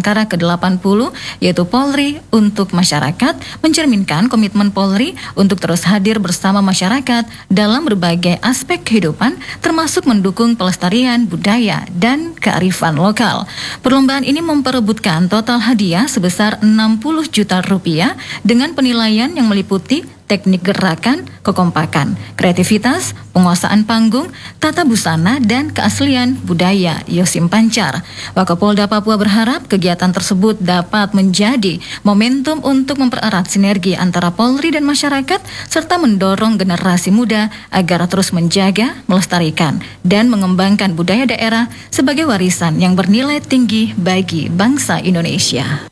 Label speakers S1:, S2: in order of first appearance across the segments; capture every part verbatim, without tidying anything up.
S1: Bayangkara ke delapan puluh, yaitu Polri untuk Masyarakat, mencerminkan komitmen Polri untuk terus hadir bersama masyarakat dalam berbagai aspek kehidupan, termasuk mendukung pelestarian budaya dan kearifan lokal. Perlombaan ini memperebutkan total hadiah sebesar enam puluh juta rupiah dengan penilaian yang meliputi teknik gerakan, kekompakan, kreativitas, penguasaan panggung, tata busana, dan keaslian budaya Yosim Pancar. Wakapolda Papua berharap kegiatan tersebut dapat menjadi momentum untuk mempererat sinergi antara Polri dan masyarakat, serta mendorong generasi muda agar terus menjaga, melestarikan, dan mengembangkan budaya daerah sebagai warisan yang bernilai tinggi bagi bangsa Indonesia.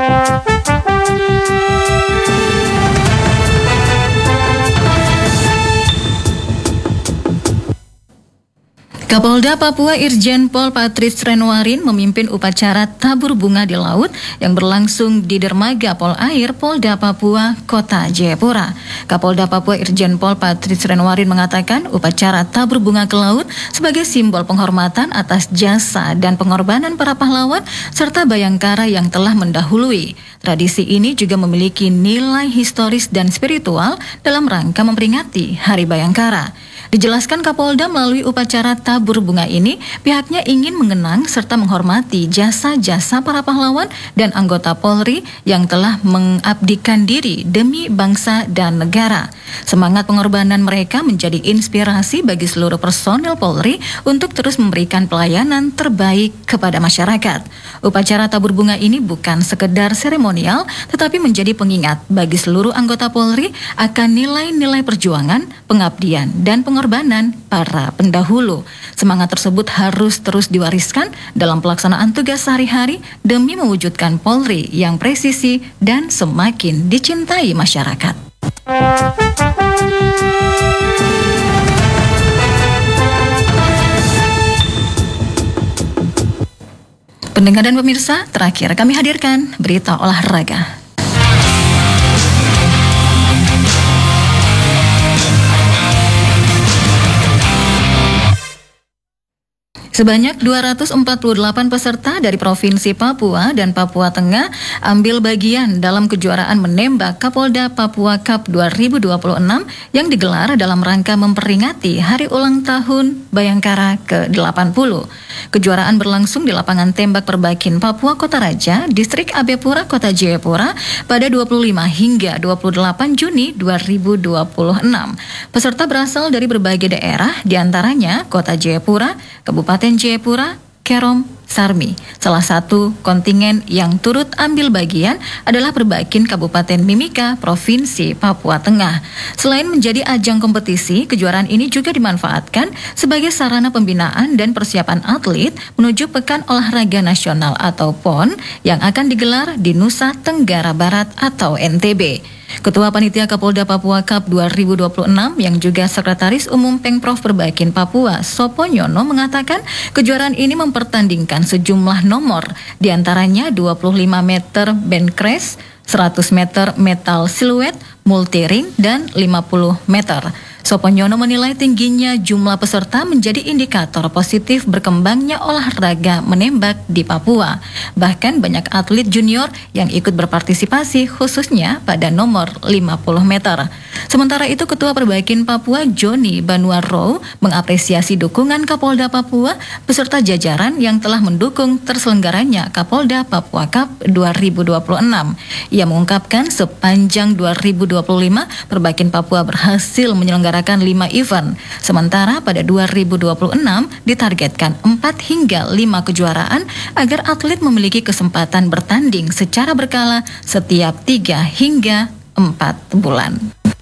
S1: Kapolda Papua Irjen Pol Patrice Renwarin memimpin upacara tabur bunga di laut yang berlangsung di Dermaga Polair Polda Papua, Kota Jayapura. Kapolda Papua Irjen Pol Patrice Renwarin mengatakan upacara tabur bunga ke laut sebagai simbol penghormatan atas jasa dan pengorbanan para pahlawan serta Bayangkara yang telah mendahului. Tradisi ini juga memiliki nilai historis dan spiritual dalam rangka memperingati Hari Bayangkara. Dijelaskan Kapolda melalui upacara tabur bunga ini, pihaknya ingin mengenang serta menghormati jasa-jasa para pahlawan dan anggota Polri yang telah mengabdikan diri demi bangsa dan negara. Semangat pengorbanan mereka menjadi inspirasi bagi seluruh personel Polri untuk terus memberikan pelayanan terbaik kepada masyarakat. Upacara tabur bunga ini bukan sekedar seremonial, tetapi menjadi pengingat bagi seluruh anggota Polri akan nilai-nilai perjuangan, pengabdian, dan pengorbanan para pendahulu. Semangat tersebut harus terus diwariskan dalam pelaksanaan tugas sehari-hari demi mewujudkan Polri yang presisi dan semakin dicintai masyarakat. Pendengar dan pemirsa, terakhir kami hadirkan berita olahraga. Sebanyak dua ratus empat puluh delapan peserta dari Provinsi Papua dan Papua Tengah ambil bagian dalam kejuaraan menembak Kapolda Papua Cup dua ribu dua puluh enam yang digelar dalam rangka memperingati Hari Ulang Tahun Bayangkara ke delapan puluh. Kejuaraan berlangsung di lapangan tembak Perbakin Papua Kota Raja, Distrik Abepura, Kota Jayapura pada dua puluh lima hingga dua puluh delapan Juni dua ribu dua puluh enam. Peserta berasal dari berbagai daerah, diantaranya Kota Jayapura, Kabupaten Jayapura, Kerom, Sarmi. Salah satu kontingen yang turut ambil bagian adalah Perbakin Kabupaten Mimika, Provinsi Papua Tengah. Selain menjadi ajang kompetisi, kejuaraan ini juga dimanfaatkan sebagai sarana pembinaan dan persiapan atlet menuju Pekan Olahraga Nasional atau P O N yang akan digelar di Nusa Tenggara Barat atau N T B. Ketua Panitia Kapolda Papua Cup dua ribu dua puluh enam yang juga Sekretaris Umum Pengprov Perbakin Papua, Soponyono, mengatakan kejuaraan ini mempertandingkan sejumlah nomor, diantaranya dua puluh lima meter bench, seratus meter metal siluet, multi ring, dan lima puluh meter. Soponyono menilai tingginya jumlah peserta menjadi indikator positif berkembangnya olahraga menembak di Papua. Bahkan banyak atlet junior yang ikut berpartisipasi khususnya pada nomor lima puluh meter. Sementara itu Ketua Perbakin Papua Joni Banuaro mengapresiasi dukungan Kapolda Papua beserta jajaran yang telah mendukung terselenggaranya Kapolda Papua Cup dua ribu dua puluh enam. Ia mengungkapkan sepanjang dua ribu dua puluh lima Perbakin Papua berhasil menyelenggarakan lima event, sementara pada dua ribu dua puluh enam ditargetkan empat hingga lima kejuaraan agar atlet memiliki kesempatan bertanding secara berkala setiap tiga hingga empat bulan.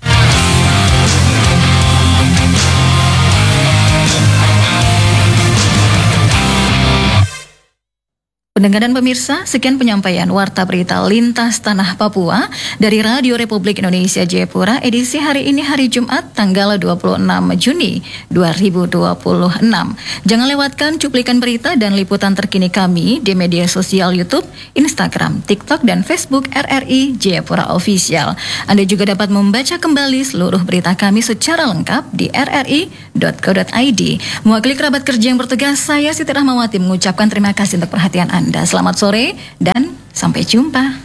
S1: Pendengar dan pemirsa, sekian penyampaian Warta Berita Lintas Tanah Papua dari Radio Republik Indonesia Jayapura edisi hari ini hari Jumat tanggal dua puluh enam Juni dua ribu dua puluh enam. Jangan lewatkan cuplikan berita dan liputan terkini kami di media sosial YouTube, Instagram, TikTok, dan Facebook R R I Jayapura Official. Anda juga dapat membaca kembali seluruh berita kami secara lengkap di r r i dot co dot i d. Mewakili kerabat kerja yang bertugas, saya Siti Rahmawati mengucapkan terima kasih untuk perhatian Anda. Anda. Selamat sore dan sampai jumpa.